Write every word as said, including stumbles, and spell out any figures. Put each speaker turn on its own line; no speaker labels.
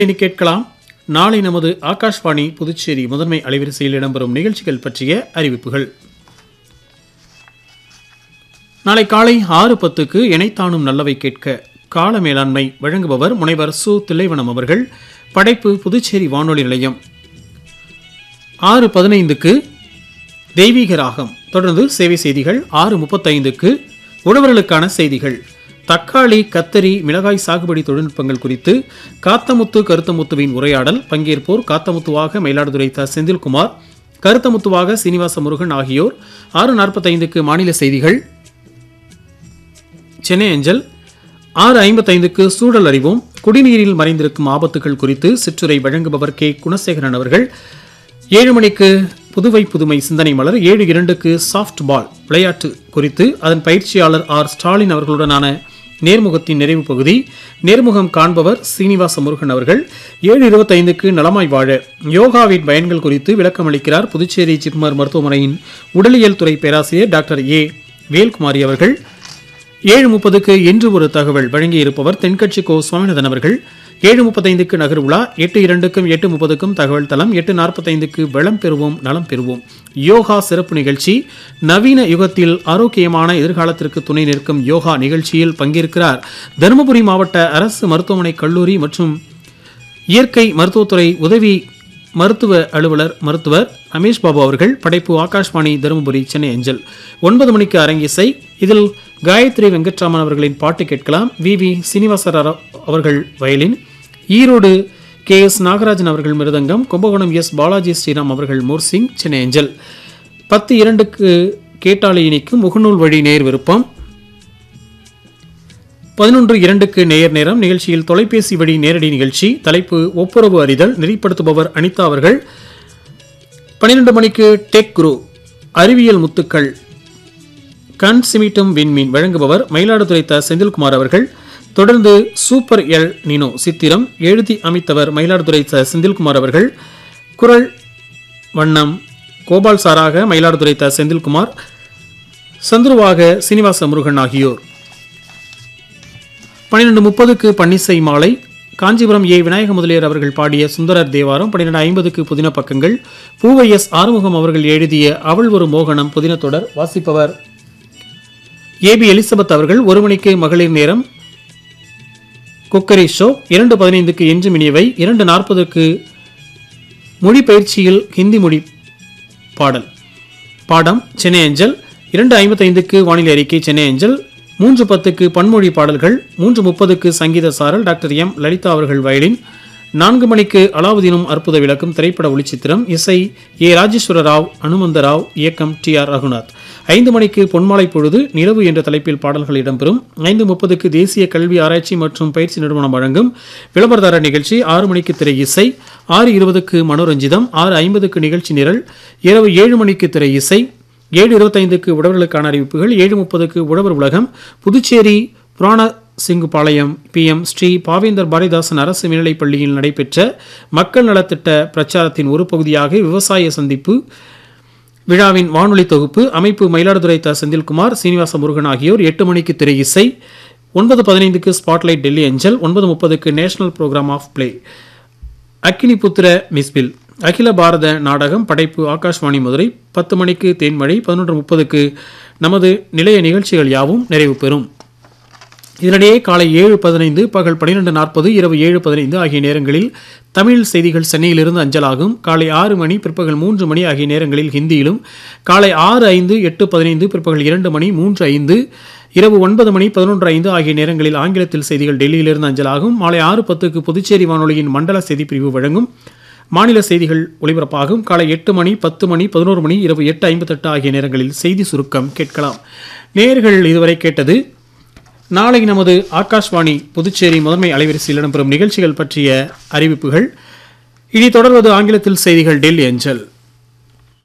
இனி கேட்கலாம் நாளை நமது ஆகாஷ்வாணி புதுச்சேரி முதன்மை அலைவரிசையில் இடம்பெறும் நிகழ்ச்சிகள் பற்றிய அறிவிப்புகள். நாளை காலை ஆறு பத்துக்கு இணைத்தானும் நல்லவை கேட்க கால மேலாண்மை வழங்குபவர் முனைவர் சு தில்லைவனம் அவர்கள். படைப்பு புதுச்சேரி வானொலி நிலையம். ஆறு பதினைந்துக்கு தெய்வீக ராகம். தொடர்ந்து சேவை செய்திகள். ஆறு முப்பத்தைந்துக்கு உழவர்களுக்கான செய்திகள். தக்காளி, கத்தரி, மிளகாய் சாகுபடி தொழில்நுட்பங்கள் குறித்து காத்தமுத்து கருத்தமுத்துவின் உரையாடல். பங்கேற்போர் காத்தமுத்துவாக மயிலாடுதுறை த செந்தில்குமார், கருத்தமுத்துவாக சீனிவாச முருகன் ஆகியோர். ஆறு நாற்பத்தைந்துக்கு மாநில செய்திகள் சென்னை அஞ்சல். ஆறு ஐம்பத்தைந்துக்கு சூழல் அறிவோம். குடிநீரில் மறைந்திருக்கும் ஆபத்துகள் குறித்து சிற்றுரை வழங்குபவர் கே குணசேகரன் அவர்கள். ஏழு மணிக்கு புதுவை புதுமை சிந்தனை மலர். ஏழு இரண்டுக்கு சாஃப்ட் பால் விளையாட்டு குறித்து அதன் பயிற்சியாளர் ஆர் ஸ்டாலின் அவர்களுடனான நேர்முகத்தின் நிறைவு பகுதி. நேர்முகம் காண்பவர் சீனிவாச முருகன் அவர்கள். ஏழு இருபத்தைந்துக்கு நலமாய் வாழ யோகாவின் பயன்கள் குறித்து விளக்கம் அளிக்கிறார் புதுச்சேரி ஜிப்மர் மருத்துவமனையின் உடலியல் துறை பேராசிரியர் டாக்டர் ஏ வேல்குமாரி அவர்கள். ஏழு முப்பதுக்கு என்று ஒரு தகவல் வழங்கியிருப்பவர் தென்கட்சி கோ சுவாமிநாதன் அவர்கள். ஏழு முப்பத்தைந்துக்கு நகர் உலா. எட்டு இரண்டுக்கும் எட்டு முப்பதுக்கும் தகவல் தளம். எட்டு நாற்பத்தைந்துக்கு வளம் பெறுவோம் நலம் பெறுவோம் யோகா சிறப்பு நிகழ்ச்சி. நவீன யுகத்தில் ஆரோக்கியமான எதிர்காலத்திற்கு துணை நிற்கும் யோகா நிகழ்ச்சியில் பங்கேற்கிறார் தருமபுரி மாவட்ட அரசு மருத்துவமனை கல்லூரி மற்றும் இயற்கை மருத்துவத்துறை உதவி மருத்துவ அலுவலர் மருத்துவர் ரமேஷ் பாபு அவர்கள். படைப்பு ஆகாஷ்வாணி தருமபுரி சென்னை அஞ்சல். ஒன்பது மணிக்கு அரங்கிசை. இதில் காயத்ரி வெங்கட்ராமன் அவர்களின் பாட்டு கேட்கலாம். வி வி சீனிவாச அவர்கள் violin. Erode K S Nagarajan அவர்கள் மிருதங்கம். கும்பகோணம் எஸ் பாலாஜி ஸ்ரீராம் அவர்கள் மோர்சிங் சென்னை அஞ்சல். பத்து இரண்டுக்கு கேட்டாளி இனிக்கும் முகநூல் வழி நேர் விருப்பம். பதினொன்று இரண்டுக்கு நேயர் நேரம். நிகழ்ச்சியில் தொலைபேசி வழி நேரடி நிகழ்ச்சி. தலைப்பு ஒப்புரவு அறிதல். நெறிப்படுத்துபவர் அனிதா அவர்கள். பன்னிரண்டு மணிக்கு டெக் குரு அறிவியல் முத்துக்கள் கண் சிமிட்டும் விண்மீன் வழங்குபவர் மயிலாடுதுறை த செந்தில்குமார் அவர்கள். தொடர்ந்து சூப்பர் எல் நினோ சித்திரம் எழுதி அமைத்தவர் மயிலாடுதுறை த செந்தில்குமார் அவர்கள். குரல் வண்ணம் கோபால் சாராக மயிலாடுதுறை த செந்தில்குமார், சந்துருவாக சீனிவாச முருகன் ஆகியோர். பன்னிரண்டு முப்பதுக்கு பன்னிசை மாலை. காஞ்சிபுரம் ஏ விநாயக முதலியார் அவர்கள் பாடிய சுந்தரர் தேவாரம். பன்னிரண்டு ஐம்பதுக்கு புதின பக்கங்கள். பூவை எஸ் ஆறுமுகம் அவர்கள் எழுதிய அவள் ஒரு மோகனம் புதின தொடர். வாசிப்பவர் ஏ பி எலிசபெத் அவர்கள். ஒரு மணிக்கு மகளிர் நேரம் குக்கரி ஷோ. இரண்டு பதினைந்துக்கு என்று மினியவை. இரண்டு நாற்பதுக்கு மொழி பயிற்சியில் ஹிந்தி மொழி பாடல் பாடம் சென்னை அஞ்சல். இரண்டு ஐம்பத்தைந்துக்கு வானிலை அறிக்கை சென்னை அஞ்சல். மூன்று பத்துக்கு பன்மொழி பாடல்கள். மூன்று முப்பதுக்கு சங்கீத சாரல் டாக்டர் எம் லலிதா அவர்கள் வயலின். நான்கு மணிக்கு அலாவுதீனும் அற்புத விளக்கம் திரைப்பட ஒளிச்சித்திரம். இசை ஏ ராஜேஸ்வர ராவ் அனுமந்த ராவ், இயக்கம் டி ஆர் ரகுநாத். ஐந்து மணிக்கு பொன்மாலை பொழுது நிலவு என்ற தலைப்பில் பாடல்கள் இடம்பெறும். ஐந்து முப்பதுக்கு தேசிய கல்வி ஆராய்ச்சி மற்றும் பயிற்சி நிறுவனம் வழங்கும் விளம்பரதார நிகழ்ச்சி. ஆறு மணிக்கு திரை இசை. ஆறு இருபதுக்கு மனோரஞ்சிதம். ஆறு ஐம்பதுக்கு நிகழ்ச்சி நிரல். இரவு ஏழு மணிக்கு திரை இசை. ஏழு இருபத்தைந்துக்கு உழவர்களுக்கான அறிவிப்புகள். ஏழு முப்பதுக்கு உழவர் உலகம். புதுச்சேரி புராண சிங்குபாளையம் பி எம் ஸ்ரீ பாவேந்தர் பாரதிதாசன் அரசு மேல்நிலைப் பள்ளியில் நடைபெற்ற மக்கள் நலத்திட்ட பிரச்சாரத்தின் ஒரு பகுதியாக விவசாய சந்திப்பு விழாவின் வானொலி தொகுப்பு. அமைப்பு மயிலாடுதுறை த செந்தில்குமார், சீனிவாச முருகன் ஆகியோர். எட்டு மணிக்கு திரை இசை. ஒன்பது பதினைந்துக்கு ஸ்பாட்லைட் டெல்லி அஞ்சல். ஒன்பது முப்பதுக்கு நேஷனல் புரோகிராம் ஆஃப் பிளே அக்கினிபுத்திர மிஸ்பில் அகில பாரத நாடகம். படைப்பு ஆகாஷ்வாணி மதுரை. பத்து மணிக்கு தேன்மழை. பதினொன்று முப்பதுக்கு நமது நிலைய நிகழ்ச்சிகள் யாவும் நிறைவு பெறும். இதனிடையே காலை ஏழு பதினைந்து, பகல் பன்னிரண்டு நாற்பது, இரவு ஏழு பதினைந்து ஆகிய நேரங்களில் தமிழ் செய்திகள் சென்னையிலிருந்து அஞ்சலாகும். காலை ஆறு மணி, பிற்பகல் மூன்று மணி ஆகிய நேரங்களில் ஹிந்தியிலும், காலை ஆறு ஐந்து, எட்டு பதினைந்து, பிற்பகல் இரண்டு மணி, மூன்று ஐந்து, இரவு ஒன்பது மணி, பதினொன்று ஐந்து ஆகிய நேரங்களில் ஆங்கிலத்தில் செய்திகள் டெல்லியிலிருந்து அஞ்சலாகும். மாலை ஆறு பத்துக்கு புதுச்சேரி வானொலியின் மண்டல செய்தி பிரிவு வழங்கும் மாநில செய்திகள் ஒலிபரப்பாகும். காலை எட்டு மணி, பத்து மணி, பதினோரு மணி, இரவு எட்டு ஐம்பத்தெட்டு ஆகிய நேரங்களில் செய்தி சுருக்கம் கேட்கலாம். நேயர்கள் இதுவரை கேட்டது நாளை நமது ஆகாஷ்வாணி புதுச்சேரி முதன்மை அலைவரிசையில் இடம்பெறும் நிகழ்ச்சிகள் பற்றிய அறிவிப்புகள். இனி தொடர்வது ஆங்கிலத்தில் செய்திகள் டெல்லி அஞ்சல்.